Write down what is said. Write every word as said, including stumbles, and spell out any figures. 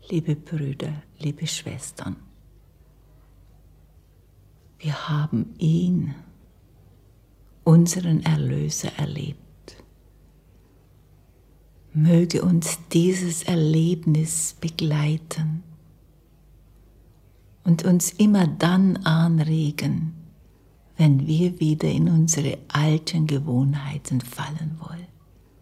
liebe Brüder, liebe Schwestern, wir haben ihn, unseren Erlöser, erlebt. Möge uns dieses Erlebnis begleiten und uns immer dann anregen, wenn wir wieder in unsere alten Gewohnheiten fallen wollen.